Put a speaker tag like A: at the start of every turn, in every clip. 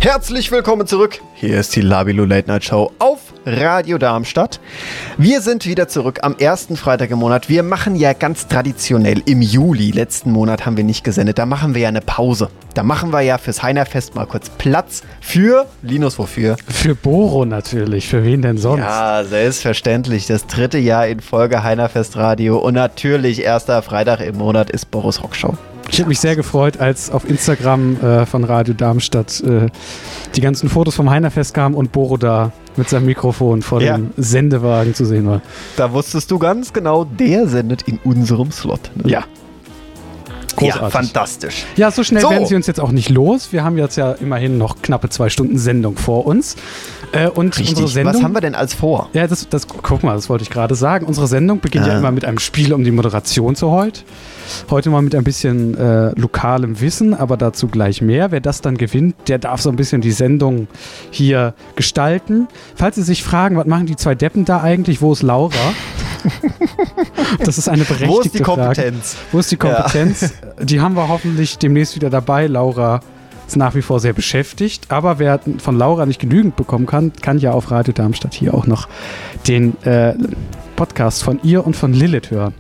A: Herzlich willkommen zurück. Hier ist die Labilo Late Night Show auf Radio Darmstadt. Wir sind wieder zurück am ersten Freitag im Monat. Wir machen ja ganz traditionell im Juli, letzten Monat haben wir nicht gesendet, da machen wir ja eine Pause. Da machen wir ja fürs Heinerfest mal kurz Platz für, Linus, wofür?
B: Für Boro natürlich, für wen denn sonst?
A: Ja, selbstverständlich, das 3. Jahr in Folge Heinerfest Radio und natürlich erster Freitag im Monat ist Boros Rockshow.
B: Ich hätte mich sehr gefreut, als auf Instagram von Radio Darmstadt die ganzen Fotos vom Heinerfest kamen und Boro da mit seinem Mikrofon vor dem Sendewagen zu sehen war.
A: Da wusstest du ganz genau, der sendet in unserem Slot. Ne?
B: Ja. Großartig.
A: Ja, fantastisch.
B: Ja, so schnell werden sie uns jetzt auch nicht los. Wir haben jetzt ja immerhin noch knappe 2 Stunden Sendung vor uns. Und
A: richtig.
B: Unsere Sendung,
A: was haben wir denn als vor?
B: Ja, guck mal, das wollte ich gerade sagen. Unsere Sendung beginnt ja immer mit einem Spiel um die Moderation zu heute. Heute mal mit ein bisschen lokalem Wissen, aber dazu gleich mehr. Wer das dann gewinnt, der darf so ein bisschen die Sendung hier gestalten. Falls Sie sich fragen, was machen die 2 Deppen da eigentlich? Wo ist Laura? Das ist eine berechtigte Frage.
A: Wo ist die Kompetenz?
B: Wo ist die Kompetenz? Ja. Die haben wir hoffentlich demnächst wieder dabei. Laura ist nach wie vor sehr beschäftigt, aber wer von Laura nicht genügend bekommen kann ja auf Radio Darmstadt hier auch noch den Podcast von ihr und von Lilith hören.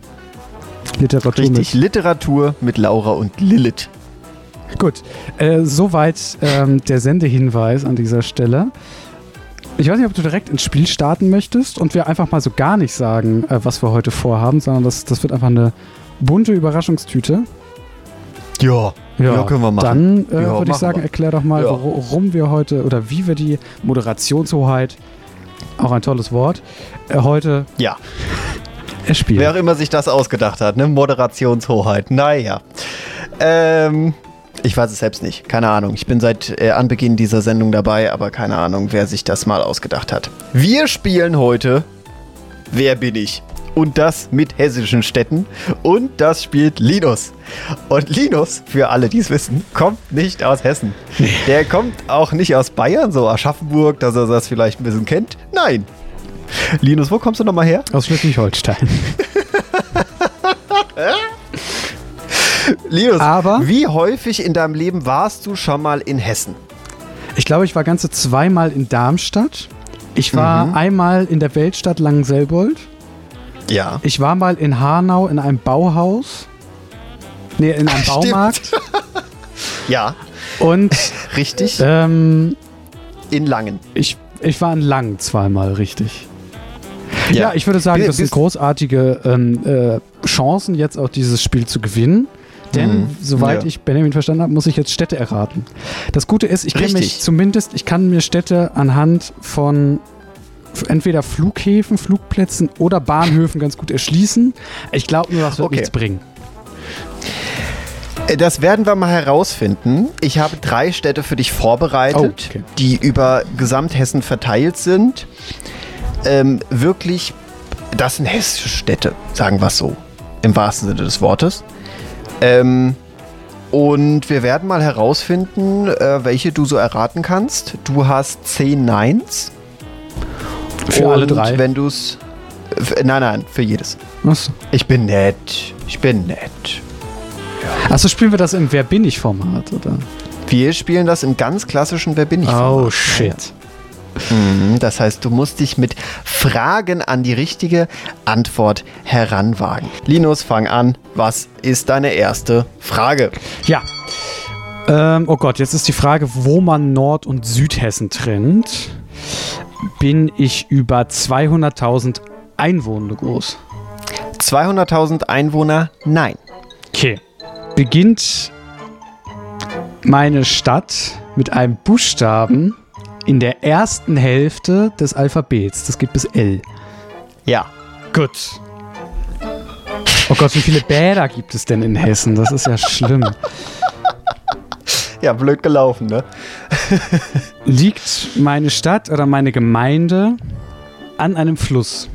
A: Literatur mit Laura und Lilith.
B: Gut, soweit der Sendehinweis an dieser Stelle. Ich weiß nicht, ob du direkt ins Spiel starten möchtest und wir einfach mal so gar nicht sagen, was wir heute vorhaben, sondern das wird einfach eine bunte Überraschungstüte.
A: Ja, können wir machen.
B: Dann würde ich sagen, erklär doch mal, warum wir heute oder wie wir die Moderationshoheit, auch ein tolles Wort, heute erspielen.
A: Wer auch immer sich das ausgedacht hat, ne? Moderationshoheit. Naja. Ich weiß es selbst nicht. Keine Ahnung. Ich bin seit Anbeginn dieser Sendung dabei, aber keine Ahnung, wer sich das mal ausgedacht hat. Wir spielen heute Wer bin ich? Und das mit hessischen Städten. Und das spielt Linus. Und Linus, für alle, die es wissen, kommt nicht aus Hessen. Der kommt auch nicht aus Bayern, so Aschaffenburg, dass er das vielleicht ein bisschen kennt. Nein. Linus, wo kommst du nochmal her?
B: Aus Schleswig-Holstein.
A: Linus, wie häufig in deinem Leben warst du schon mal in Hessen?
B: Ich glaube, ich war ganze 2-mal in Darmstadt. Ich war einmal in der Weltstadt Langenselbold.
A: Ja.
B: Ich war mal in Hanau in einem Bauhaus. Nee, in einem Baumarkt.
A: Ja.
B: Und
A: richtig. In Langen.
B: Ich war in Langen 2-mal, richtig. Ja, ich würde sagen, das sind großartige Chancen, jetzt auch dieses Spiel zu gewinnen. Denn, soweit ich Benjamin verstanden habe, muss ich jetzt Städte erraten. Das Gute ist, ich kann mir Städte anhand von entweder Flughäfen, Flugplätzen oder Bahnhöfen ganz gut erschließen. Ich glaube nur, das wird nichts bringen.
A: Das werden wir mal herausfinden. Ich habe 3 Städte für dich vorbereitet, die über Gesamthessen verteilt sind. Wirklich, das sind hessische Städte, sagen wir es so, im wahrsten Sinne des Wortes. Und wir werden mal herausfinden, welche du so erraten kannst. Du hast 10 Neins.
B: Für alle 3?
A: Wenn du es... Nein, für jedes.
B: Was?
A: Ich bin nett.
B: Achso, spielen wir das im Wer bin ich Format, oder?
A: Wir spielen das im ganz klassischen Wer bin ich Format.
B: Oh, shit.
A: Das heißt, du musst dich mit Fragen an die richtige Antwort heranwagen. Linus, fang an. Was ist deine erste Frage?
B: Ja. Oh Gott, jetzt ist die Frage, wo man Nord- und Südhessen trennt. Bin ich über 200.000 Einwohner groß?
A: 200.000 Einwohner? Nein.
B: Okay. Beginnt meine Stadt mit einem Buchstaben in der ersten Hälfte des Alphabets. Das geht bis L.
A: Ja.
B: Gut. Oh Gott, wie viele Bäder gibt es denn in Hessen? Das ist ja schlimm.
A: Ja, blöd gelaufen, ne?
B: Liegt meine Stadt oder meine Gemeinde an einem Fluss?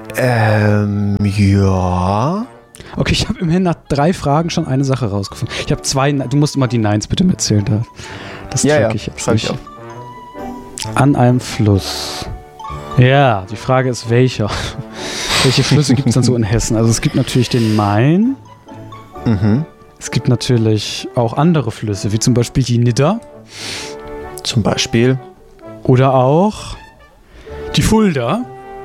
A: Ja.
B: Okay, ich habe immerhin nach 3 Fragen schon eine Sache rausgefunden. Ich habe 2, du musst immer die Neins bitte mitzählen. Das check ich jetzt nicht. An einem Fluss. Ja, die Frage ist, welcher? Welche Flüsse gibt es dann so in Hessen? Also es gibt natürlich den Main. Es gibt natürlich auch andere Flüsse, wie zum Beispiel die Nidder.
A: Zum Beispiel.
B: Oder auch die Fulda.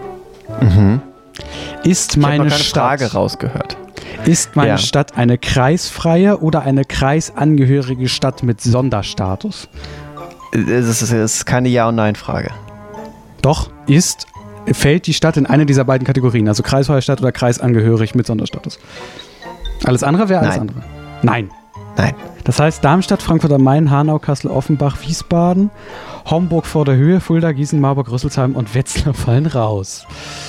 B: Ist meine Stadt.
A: Frage rausgehört.
B: Ist meine Stadt eine kreisfreie oder eine kreisangehörige Stadt mit Sonderstatus?
A: Es ist keine Ja- und Nein-Frage.
B: Doch, fällt die Stadt in eine dieser beiden Kategorien, also kreisfreie Stadt oder kreisangehörig mit Sonderstatus? Alles andere wäre alles andere. Nein. Das heißt Darmstadt, Frankfurt am Main, Hanau, Kassel, Offenbach, Wiesbaden, Homburg vor der Höhe, Fulda, Gießen, Marburg, Rüsselsheim und Wetzlar fallen raus.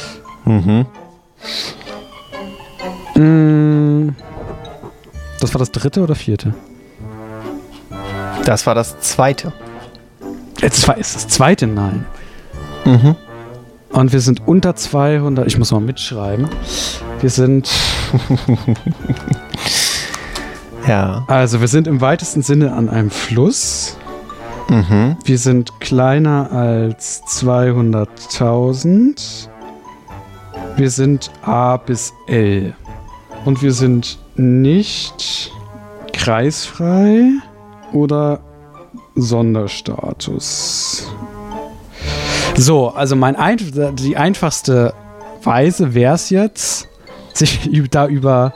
B: Das war das dritte oder vierte?
A: Das war das zweite.
B: Ist das zweite? Nein. Und wir sind unter 200. Ich muss mal mitschreiben. Wir sind...
A: Ja.
B: Also wir sind im weitesten Sinne an einem Fluss. Wir sind kleiner als 200.000. Wir sind A bis L. Und wir sind nicht kreisfrei oder Sonderstatus. So, also die einfachste Weise wäre es jetzt, sich da über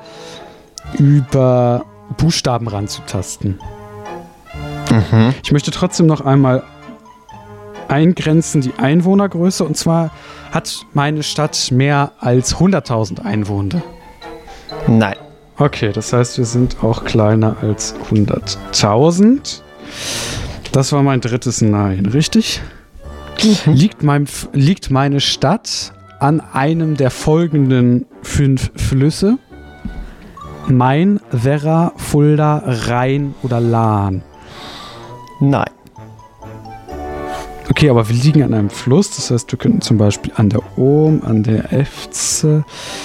B: Buchstaben ranzutasten. Ich möchte trotzdem noch einmal eingrenzen die Einwohnergröße. Und zwar hat meine Stadt mehr als 100.000 Einwohner.
A: Nein.
B: Okay, das heißt, wir sind auch kleiner als 100.000. Das war mein drittes Nein, richtig? Liegt meine Stadt an einem der folgenden 5 Flüsse? Main, Werra, Fulda, Rhein oder Lahn?
A: Nein.
B: Okay, aber wir liegen an einem Fluss. Das heißt, wir könnten zum Beispiel an der Ohm, an der Efze,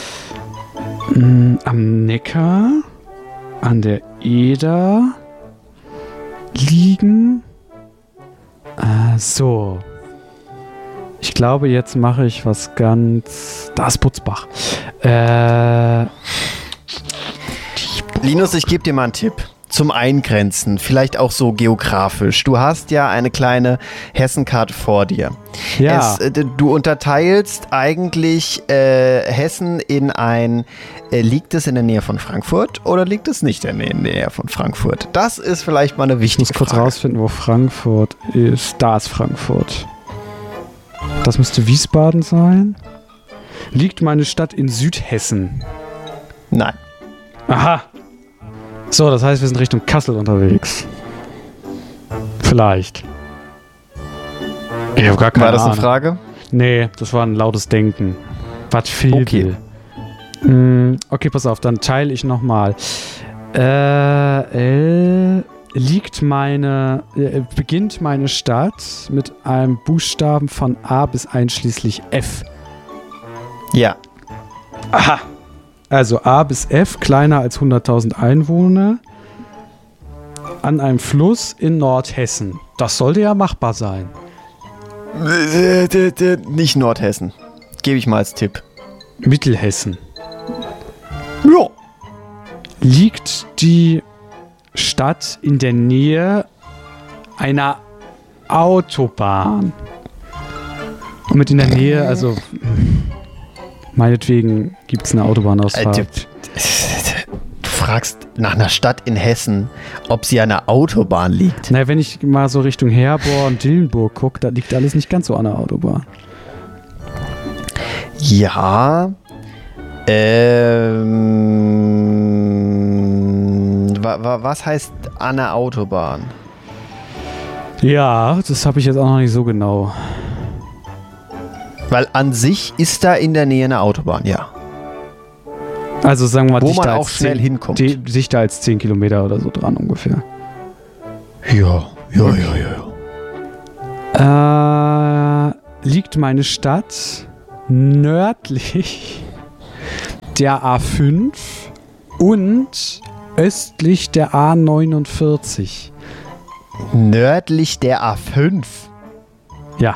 B: am Neckar, an der Eder liegen. So. Ich glaube, jetzt mache ich was ganz... Da ist Butzbach.
A: Linus, ich gebe dir mal einen Tipp. Zum Eingrenzen, vielleicht auch so geografisch. Du hast ja eine kleine Hessenkarte vor dir.
B: Ja.
A: Du unterteilst eigentlich Hessen in ein, liegt es in der Nähe von Frankfurt oder liegt es nicht in der Nähe von Frankfurt? Das ist vielleicht mal eine wichtige Frage.
B: Ich muss kurz rausfinden, wo Frankfurt ist. Da ist Frankfurt. Das müsste Wiesbaden sein. Liegt meine Stadt in Südhessen?
A: Nein.
B: Aha. So, das heißt, wir sind Richtung Kassel unterwegs. Vielleicht. Ich habe gar keine Ahnung.
A: War das eine Frage?
B: Nee, das war ein lautes Denken. Was viel
A: Okay.
B: will. Okay, pass auf, dann teile ich nochmal. Beginnt meine Stadt mit einem Buchstaben von A bis einschließlich F?
A: Ja.
B: Aha. Also A bis F, kleiner als 100.000 Einwohner, an einem Fluss in Nordhessen. Das sollte ja machbar sein.
A: Nicht Nordhessen. Gebe ich mal als Tipp.
B: Mittelhessen.
A: Ja.
B: Liegt die Stadt in der Nähe einer Autobahn? Und mit in der Nähe, also... Meinetwegen gibt es eine Autobahnausfahrt.
A: Du fragst nach einer Stadt in Hessen, ob sie an einer Autobahn liegt.
B: Na, wenn ich mal so Richtung Herborn und Dillenburg gucke, da liegt alles nicht ganz so an der Autobahn.
A: Ja. Was heißt an der Autobahn?
B: Ja, das habe ich jetzt auch noch nicht so genau.
A: Weil an sich ist da in der Nähe eine Autobahn, ja.
B: Also sagen wir mal,
A: wo man auch schnell hinkommt.
B: Dichter als 10 Kilometer oder so dran ungefähr.
A: Ja.
B: Liegt meine Stadt nördlich der A5 und östlich der A49?
A: Nördlich der A5?
B: Ja.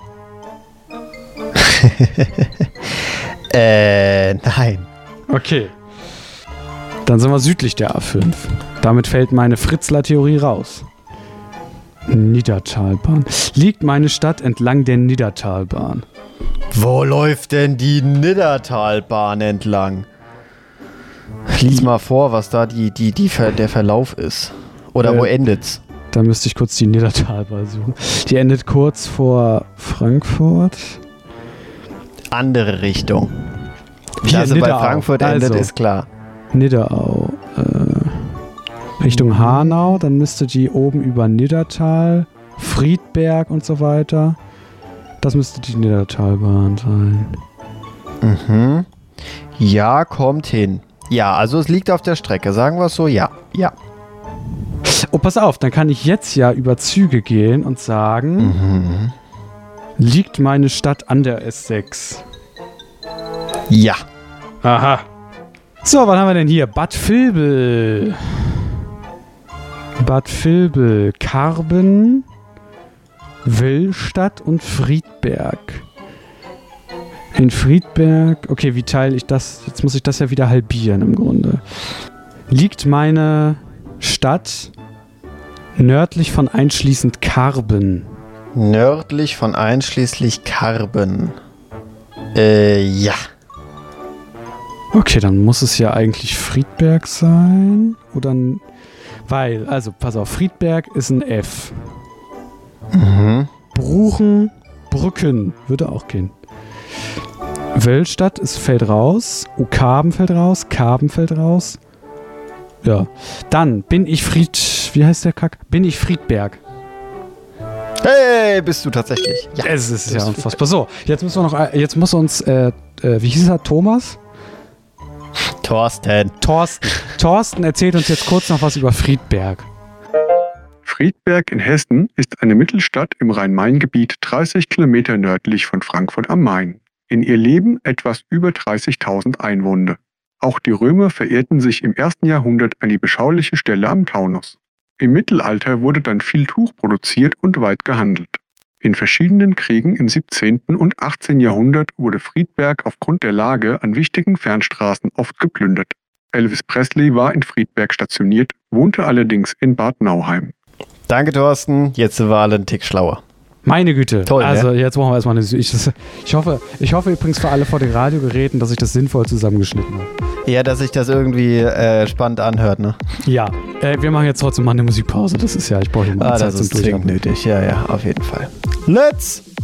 A: Nein.
B: Okay. Dann sind wir südlich der A5. Damit fällt meine Fritzler-Theorie raus. Niddertalbahn. Liegt meine Stadt entlang der Niddertalbahn?
A: Wo läuft denn die Niddertalbahn entlang? Lies mal vor, was da der Verlauf ist. Oder wo endet's?
B: Da müsste ich kurz die Niddertalbahn suchen. Die endet kurz vor Frankfurt.
A: Andere Richtung.
B: Hier,
A: also bei Frankfurt endet, ist klar.
B: Nidderau. Richtung Hanau, dann müsste die oben über Niddertal, Friedberg und so weiter. Das müsste die Niddertalbahn sein.
A: Mhm. Ja, kommt hin. Ja, also es liegt auf der Strecke. Sagen wir es so, ja. Ja.
B: Oh, pass auf, dann kann ich jetzt ja über Züge gehen und sagen, liegt meine Stadt an der S6?
A: Ja.
B: Aha. So, was haben wir denn hier? Bad Vilbel. Bad Vilbel, Karben, Willstadt und Friedberg. In Friedberg, okay, wie teile ich das? Jetzt muss ich das ja wieder halbieren im Grunde. Liegt meine Stadt nördlich von einschließend Karben?
A: Nördlich von einschließlich Karben. Ja.
B: Okay, dann muss es ja eigentlich Friedberg sein. Oder weil, also pass auf, Friedberg ist ein F. Bruchen, Brücken würde auch gehen. Wellstadt fällt raus. Karben fällt raus. Karben fällt raus. Ja. Dann bin ich wie heißt der Kack? Bin ich Friedberg.
A: Hey, bist du tatsächlich.
B: Ja, es ist ja unfassbar. So, jetzt muss uns, wie hieß er, Thomas? Thorsten erzählt uns jetzt kurz noch was über Friedberg.
C: Friedberg in Hessen ist eine Mittelstadt im Rhein-Main-Gebiet 30 Kilometer nördlich von Frankfurt am Main. In ihr leben etwas über 30.000 Einwohner. Auch die Römer verehrten sich im 1. Jahrhundert an die beschauliche Stelle am Taunus. Im Mittelalter wurde dann viel Tuch produziert und weit gehandelt. In verschiedenen Kriegen im 17. und 18. Jahrhundert wurde Friedberg aufgrund der Lage an wichtigen Fernstraßen oft geplündert. Elvis Presley war in Friedberg stationiert, wohnte allerdings in Bad Nauheim.
A: Danke, Thorsten. Jetzt sind wir alle einen Tick schlauer.
B: Meine Güte.
A: Toll,
B: also
A: ne?
B: Jetzt machen wir erstmal eine ich hoffe übrigens für alle vor den Radiogeräten, dass ich das sinnvoll zusammengeschnitten habe.
A: Ja, dass sich das irgendwie spannend anhört, ne?
B: Ja, wir machen jetzt trotzdem mal eine Musikpause. Das ist ja, ich brauche hier mal Zeit
A: das
B: zum
A: ist zwingend nötig. Ja, auf jeden Fall. Let's